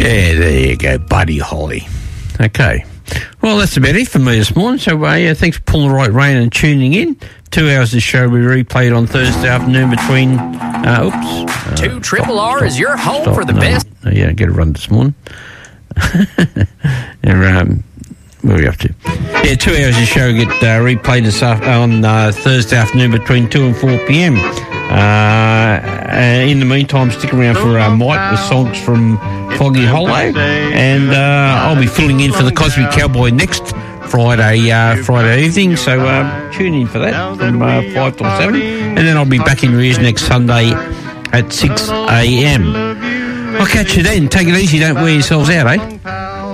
Yeah, there you go, Buddy Holly. Okay. Well, that's about it for me this morning. So, thanks for pulling the right rein and tuning in. 2 hours of the show we replayed on Thursday afternoon between... 2 Triple R is your home for the best. Yeah, get a run this morning. And, where are we up to? Yeah, 2 hours of the show get replayed this on Thursday afternoon between 2 and 4 p.m. In the meantime, stick around for Mike with songs from Foggy Hollow. And I'll be filling in for the Cosmic Cowboy next Friday evening. So tune in for that from 5 till 7. And then I'll be back in your ears next Sunday at 6 a.m. I'll catch you then. Take it easy. Don't wear yourselves out, eh?